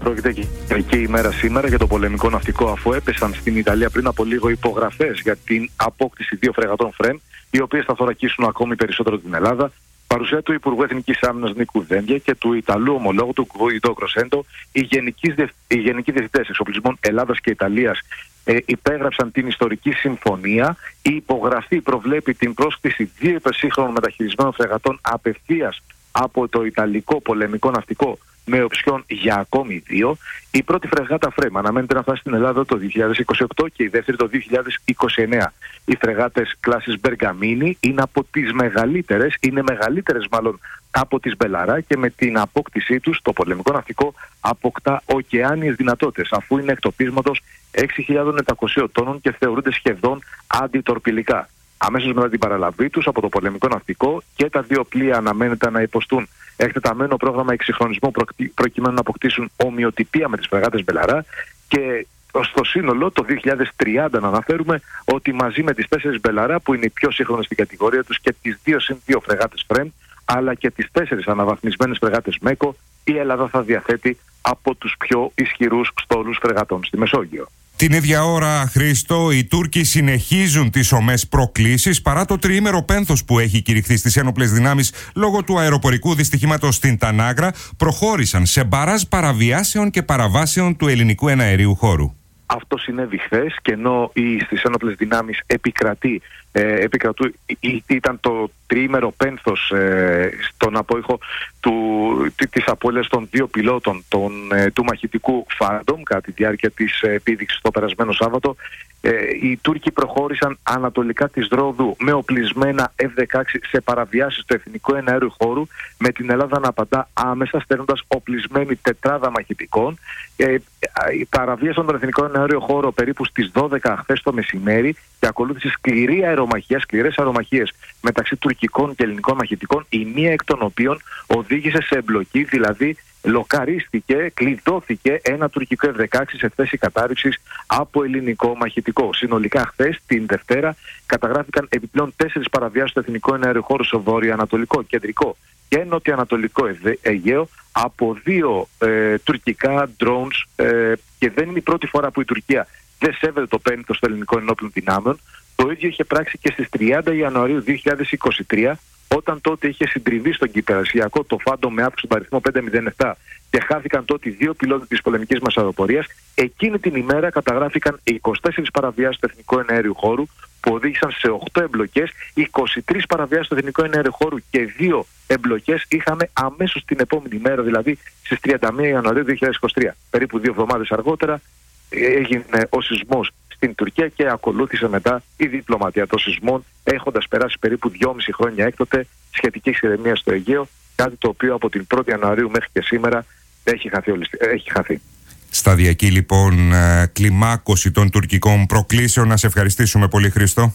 S18: πρόκειται για κεντρική ημέρα σήμερα για το πολεμικό ναυτικό, αφού έπεσαν στην Ιταλία πριν από λίγο υπογραφές για την απόκτηση δύο φρεγατών Φρέμ, οι οποίες θα θωρακίσουν ακόμη περισσότερο την Ελλάδα. Παρουσία του Υπουργού Εθνικής Άμυνας Νίκου Δένδια και του Ιταλού ομολόγου του Γκουίντο Κροσέντο, οι γενικοί, οι γενικοί διευθυντές εξοπλισμών Ελλάδας και Ιταλίας ε, υπέγραψαν την ιστορική συμφωνία. Η υπογραφή προβλέπει την πρόσκληση δύο υπερσύγχρονων μεταχειρισμένων φρεγατών απευθείας από το Ιταλικό πολεμικό ναυτικό, με οψιόν για ακόμη δύο. Η πρώτη φρεγάτα Φρέμ αναμένεται να φτάσει στην Ελλάδα το δύο χιλιάδες είκοσι οκτώ και η δεύτερη το δύο χιλιάδες είκοσι εννέα. Οι φρεγάτες κλάσης Μπεργαμίνη είναι από τις μεγαλύτερες, είναι μεγαλύτερες μάλλον από τις Μπελαρά, και με την απόκτησή τους το πολεμικό ναυτικό αποκτά ωκεάνιες δυνατότητες, αφού είναι εκτοπίσματος έξι χιλιάδες επτακόσιων τόνων και θεωρούνται σχεδόν αντιτορπιλικά. Αμέσως μετά την παραλαβή τους από το πολεμικό ναυτικό, και τα δύο πλοία αναμένεται να υποστούν εκτεταμένο πρόγραμμα εξυγχρονισμού προκειμένου να αποκτήσουν ομοιοτυπία με τις φρεγάτες Μπελαρά, και στο σύνολο το δύο χιλιάδες τριάντα να αναφέρουμε ότι μαζί με τις τέσσερις Μπελαρά, που είναι οι πιο σύγχρονες στην κατηγορία τους, και τις δύο συν δύο φρεγάτες Φρέμ, αλλά και τις τέσσερις αναβαθμισμένες φρεγάτες Μέκο, η Ελλάδα θα διαθέτει από τους πιο ισχυρούς στόλους φρεγατών στη Μεσόγειο.
S1: Την ίδια ώρα, Χρήστο, οι Τούρκοι συνεχίζουν τις ομές προκλήσεις παρά το τριήμερο πένθος που έχει κηρυχθεί στις ένοπλες δυνάμεις λόγω του αεροπορικού δυστυχήματος στην Τανάγρα. Προχώρησαν σε μπαράζ παραβιάσεων και παραβάσεων του ελληνικού εναερίου χώρου.
S18: Αυτό συνέβη χθες, και ενώ στις ένοπλες δυνάμεις επικρατεί, ε, επικρατού, ήταν το τριήμερο πένθος ε, στον απόϊχο του, της απώλειας των δύο πιλότων των, ε, του μαχητικού Phantom κατά τη διάρκεια της επίδειξης το περασμένο Σάββατο. Ε, οι Τούρκοι προχώρησαν ανατολικά της Ρόδου με οπλισμένα εφ δεκαέξι σε παραβιάσεις του εθνικού εναέριου χώρου, με την Ελλάδα να απαντά άμεσα στέλνοντας οπλισμένη τετράδα μαχητικών. Ε, παραβίασαν τον εθνικό εναέριο χώρο περίπου στις δώδεκα χθες το μεσημέρι, και ακολούθησε σκληρή αερομαχία, σκληρές αερομαχίες μεταξύ τουρκικών και ελληνικών μαχητικών, η μία εκ των οποίων οδήγησε σε εμπλοκή, δηλαδή λοκαρίστηκε, κλειδώθηκε ένα τουρκικό εφ δεκαέξι σε θέση κατάρριψης από ελληνικό μαχητικό. Συνολικά χθες, την Δευτέρα, καταγράφηκαν επιπλέον τέσσερις παραβιάσεις στο εθνικό εναέριο χώρο στο βορειοανατολικό, κεντρικό και νοτιοανατολικό Αιγαίο από δύο ε, τουρκικά drones, ε, και δεν είναι η πρώτη φορά που η Τουρκία δεν σέβεται το πένθος των ελληνικών ενόπλων δυνάμεων. Το ίδιο είχε πράξει και στις τριάντα Ιανουαρίου δύο χιλιάδες είκοσι τρία, όταν τότε είχε συντριβεί στον κυπερασιακό το Phantom με αύξηση του αριθμό πεντακόσια επτά και χάθηκαν τότε δύο πιλότοι της πολεμικής μας αεροπορίας. Εκείνη την ημέρα καταγράφηκαν είκοσι τέσσερις παραβιάσεις του εθνικού εναέριου χώρου που οδήγησαν σε οκτώ εμπλοκές, είκοσι τρεις παραβιάσεις του εθνικού εναέριου χώρου και δύο εμπλοκές είχαμε αμέσως την επόμενη μέρα, δηλαδή στις τριάντα μία Ιανουαρίου δύο χιλιάδες είκοσι τρία. Περίπου δύο εβδομάδες αργότερα έγινε ο σεισμός στην Τουρκία και ακολούθησε μετά η διπλωματία των σεισμών, έχοντας περάσει περίπου δυόμιση χρόνια έκτοτε σχετική ηρεμία στο Αιγαίο, κάτι το οποίο από την πρώτη Ιανουαρίου μέχρι και σήμερα έχει χαθεί. Έχει χαθεί.
S1: Σταδιακή λοιπόν κλιμάκωση των τουρκικών προκλήσεων. Να σε ευχαριστήσουμε πολύ, Χρήστο.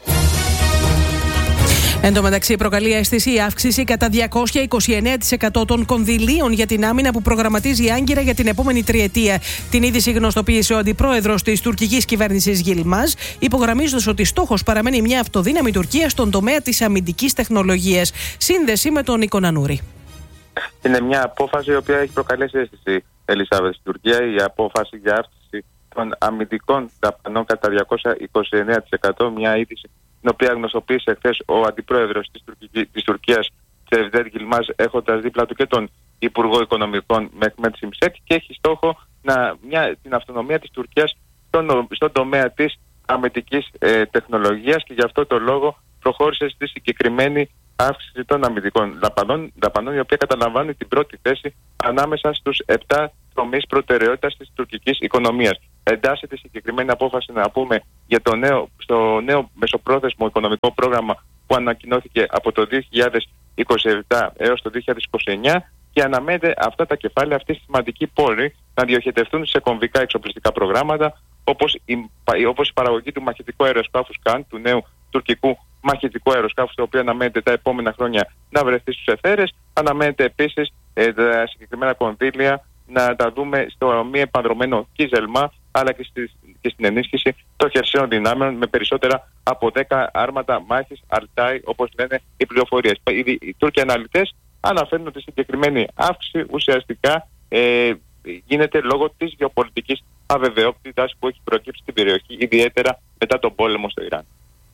S2: Εν τω μεταξύ, προκαλεί αίσθηση η αύξηση κατά διακόσια είκοσι εννέα τοις εκατό των κονδυλίων για την άμυνα που προγραμματίζει η Άγκυρα για την επόμενη τριετία. Την είδηση γνωστοποίησε ο αντιπρόεδρος της τουρκικής κυβέρνησης Γιλμάζ, υπογραμμίζοντας ότι στόχος παραμένει μια αυτοδύναμη Τουρκία στον τομέα της αμυντικής τεχνολογίας. Σύνδεση με τον Νίκο Νανούρη.
S19: Είναι μια απόφαση η οποία έχει προκαλέσει αίσθηση, Ελισάβετ, στην Τουρκία. Η απόφαση για αύξηση των αμυντικών δαπανών κατά διακόσια είκοσι εννέα τοις εκατό, μια είδηση την οποία γνωστοποίησε χθες ο αντιπρόεδρος της, Τουρκική, της Τουρκίας, Cevdet Yilmaz, έχοντας δίπλα του και τον Υπουργό Οικονομικών Mehmet Şimşek, και έχει στόχο να, μια, την αυτονομία της Τουρκίας στον, στον τομέα της αμυντικής ε, τεχνολογίας, και γι' αυτό το λόγο προχώρησε στη συγκεκριμένη αύξηση των αμυντικών δαπανών, δαπανών, η οποία καταλαμβάνει την πρώτη θέση ανάμεσα στους επτά τομείς προτεραιότητας της τουρκικής οικονομίας. Εντάσσεται συγκεκριμένη απόφαση, να πούμε, για το νέο, στο νέο μεσοπρόθεσμο οικονομικό πρόγραμμα που ανακοινώθηκε από το δύο χιλιάδες είκοσι επτά έως το δύο χιλιάδες είκοσι εννέα, και αναμένεται αυτά τα κεφάλαια, αυτοί οι σημαντικοί πόροι, να διοχετευτούν σε κομβικά εξοπλιστικά προγράμματα, όπως η, όπως η παραγωγή του μαχητικού αεροσκάφους Καν, του νέου τουρκικού μαχητικού αεροσκάφους, το οποίο αναμένεται τα επόμενα χρόνια να βρεθεί στους εθέρες. Αναμένεται επίσης ε, τα συγκεκριμένα κονδύλια να τα δούμε στο μη επανδρομένο Κίζελμα, αλλά και, στη, και στην ενίσχυση των χερσαίων δυνάμεων με περισσότερα από δέκα άρματα μάχης, Αλτάι, όπως λένε οι πληροφορίες. Οι, οι Τούρκοι αναλυτές αναφέρουν ότι η συγκεκριμένη αύξηση ουσιαστικά ε, γίνεται λόγω της γεωπολιτικής αβεβαιότητας που έχει προκύψει στην περιοχή, ιδιαίτερα μετά τον πόλεμο στο Ιράν.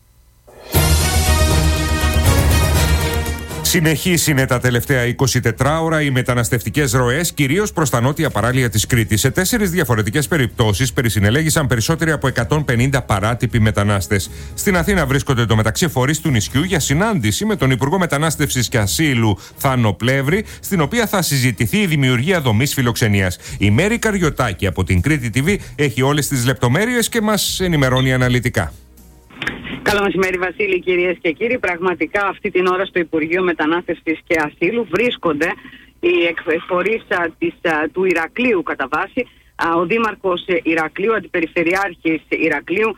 S1: Συνεχής είναι τα τελευταία εικοσιτετρά ώρα οι μεταναστευτικές ροές, κυρίως προς τα νότια παράλια της Κρήτης. Σε τέσσερις διαφορετικές περιπτώσεις περισυνελέγησαν περισσότεροι από εκατόν πενήντα παράτυποι μετανάστες. Στην Αθήνα βρίσκονται εντωμεταξύ φορείς του νησιού για συνάντηση με τον Υπουργό Μετανάστευσης και Ασύλου Θάνο Πλεύρη, στην οποία θα συζητηθεί η δημιουργία δομής φιλοξενίας. Η Μέρη Καριωτάκη από την Κρήτη τι βι έχει όλες τις λεπτομέρειες και μας ενημερώνει αναλυτικά.
S20: Καλό μεσημέρι, Βασίλη, κυρίες και κύριοι. Πραγματικά αυτή την ώρα στο Υπουργείο Μετανάστευσης και Ασύλου βρίσκονται οι εκφορείς του Ηρακλείου κατά βάση, ο Δήμαρχος Ηρακλείου, Αντιπεριφερειάρχης Ηρακλείου,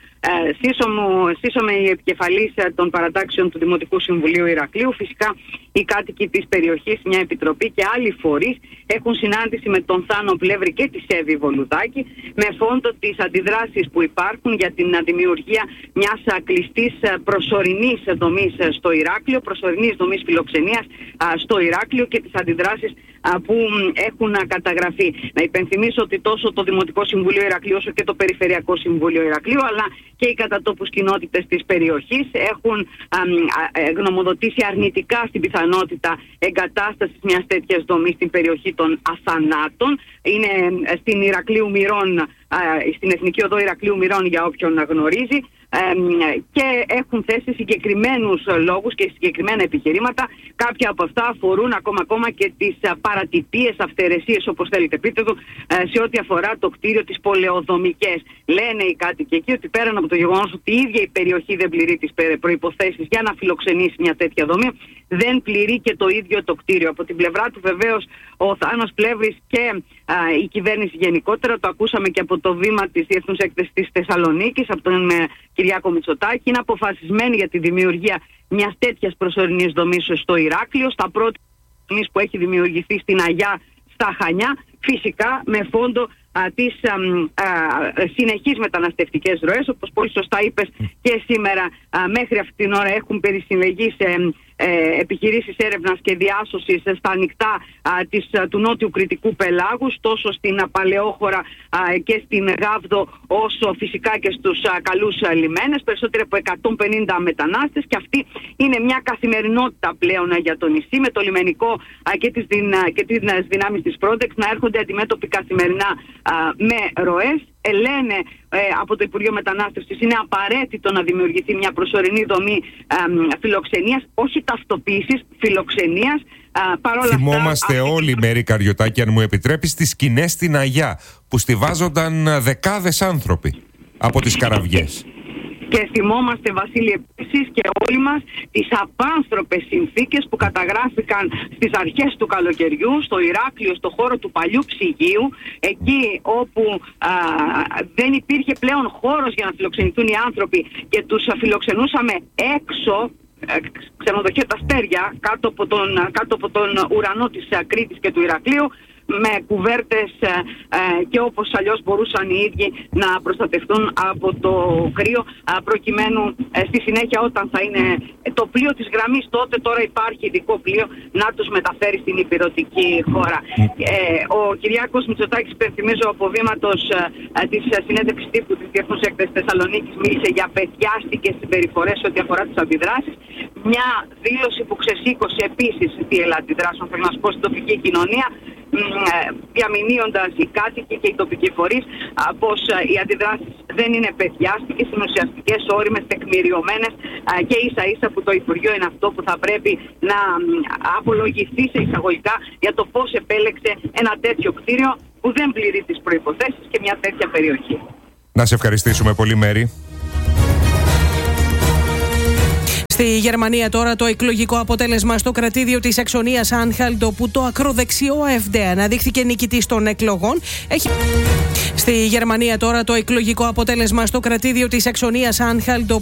S20: σύσσωμη η επικεφαλής των παρατάξεων του Δημοτικού Συμβουλίου Ηρακλείου, φυσικά οι κάτοικοι της περιοχής, μια επιτροπή και άλλοι φορείς έχουν συνάντηση με τον Θάνο Πλεύρη και τη Εύη Βολουδάκη με φόντο τις αντιδράσεις που υπάρχουν για την δημιουργία μιας κλειστής προσωρινής δομής στο Ηράκλειο, προσωρινής δομής φιλοξενίας στο Ηράκλειο και τις αντιδράσεις που έχουν καταγραφεί. Να υπενθυμίσω ότι τόσο το Δημοτικό Συμβούλιο Ηρακλείου όσο και το Περιφερειακό Συμβούλιο Ηρακλείου αλλά και οι κατατόπους κοινότητες της περιοχής έχουν α, α, γνωμοδοτήσει αρνητικά στην πιθανότητα εγκατάστασης μιας τέτοιας δομής στην περιοχή των Αθανάτων. Είναι στην Ηρακλείου Μυρών, α, στην Εθνική Οδό Ηρακλείου Μυρών για όποιον γνωρίζει. Ε, και έχουν θέσει συγκεκριμένους λόγους και συγκεκριμένα επιχειρήματα. Κάποια από αυτά αφορούν ακόμα, ακόμα και τις παρατυπίες, αυθαιρεσίες, όπως θέλετε πείτε το, σε ό,τι αφορά το κτίριο της Πολεοδομικές. Λένε οι κάτοικοι εκεί ότι πέραν από το γεγονός ότι η ίδια η περιοχή δεν πληρεί τις προϋποθέσεις για να φιλοξενήσει μια τέτοια δομή, δεν πληρεί και το ίδιο το κτίριο. Από την πλευρά του βεβαίως ο Θάνος Πλεύρης και α, η κυβέρνηση γενικότερα, το ακούσαμε και από το βήμα της Διεθνούς Έκθεσης της Θεσσαλονίκης, από τον με, Κυριάκο Μητσοτάκη, είναι αποφασισμένη για τη δημιουργία μιας τέτοιας προσωρινής δομής στο Ηράκλειο, στα πρώτη δομής που έχει δημιουργηθεί στην Αγιά στα Χανιά, φυσικά με φόντο α, τις α, α, συνεχείς μεταναστευτικές ροές, όπως πολύ σωστά είπες και σήμερα α, μέχρι αυτή την ώρα έχουν περισυλλεγεί σε ε, επιχειρήσεις έρευνας και διάσωσης στα ανοιχτά α, της, α, του νότιου Κρητικού πελάγους, τόσο στην α, Παλαιόχώρα α, και στην Γάβδο, όσο φυσικά και στους α, καλούς α, λιμένες, περισσότεροι από εκατόν πενήντα μετανάστες, και αυτή είναι μια καθημερινότητα πλέον α, για το νησί, με το λιμενικό α, και τις, δυνα, και τις δυνάμεις της Frontex να έρχονται αντιμέτωποι καθημερινά α, με ροές. Ε, λένε ε, από το Υπουργείο Μετανάστευσης είναι απαραίτητο να δημιουργηθεί μια προσωρινή δομή ε, φιλοξενίας, όχι ταυτοποίησης, φιλοξενίας. Ε,
S1: Θυμόμαστε
S20: αυτά,
S1: όλοι, αυτή... Μέρη Καριωτάκη, αν μου επιτρέπεις, τις σκηνές στην Αγιά που στιβάζονταν δεκάδες άνθρωποι από τις καραβιές.
S20: Και θυμόμαστε, Βασίλη, επίσης και όλοι μας τις απάνθρωπες συνθήκες που καταγράφηκαν στις αρχές του καλοκαιριού στο Ηράκλειο, στο χώρο του παλιού ψυγείου, εκεί όπου α, δεν υπήρχε πλέον χώρος για να φιλοξενηθούν οι άνθρωποι και τους φιλοξενούσαμε έξω, ξενοδοχεία τα Αστέρια, κάτω από τον, κάτω από τον ουρανό της Κρήτης και του Ηρακλείου, με κουβέρτες ε, ε, και όπως αλλιώς μπορούσαν οι ίδιοι να προστατευτούν από το κρύο, ε, προκειμένου ε, στη συνέχεια, όταν θα είναι το πλοίο της γραμμής, τότε τώρα υπάρχει ειδικό πλοίο να τους μεταφέρει στην υπηρετική χώρα. Ε, ο Κυριάκος Μητσοτάκης, υπενθυμίζω από βήματος ε, ε, της συνέντευξης τύπου της Διεθνούς Έκθεσης Θεσσαλονίκης, μίλησε για παιδιάστικες συμπεριφορές ό,τι αφορά τις αντιδράσεις. Μια δήλωση που ξεσήκωσε επίσης τι αντιδράσεων, θέλω να σου πω, στην τοπική κοινωνία, διαμηνύοντας οι κάτοικοι και οι τοπικοί φορείς πως οι αντιδράσεις δεν είναι παιδιάστικες, είναι ουσιαστικές, όριμες, τεκμηριωμένες, και ίσα ίσα που το Υπουργείο είναι αυτό που θα πρέπει να απολογηθεί σε εισαγωγικά για το πώς επέλεξε ένα τέτοιο κτίριο που δεν πληρεί τις προϋποθέσεις και μια τέτοια περιοχή.
S1: Να σε ευχαριστήσουμε πολύ, Μέρη.
S2: Στη Γερμανία τώρα το εκλογικό αποτέλεσμα στο κρατήδιο της Αξονίας Άνχαλτ, όπου το ακροδεξιό ΑΕΦΔΕ αναδείχθηκε νικητής των εκλογών. Έχει... Στη Γερμανία τώρα το εκλογικό αποτέλεσμα στο κρατήδιο της Αξονίας Άνχαλτ,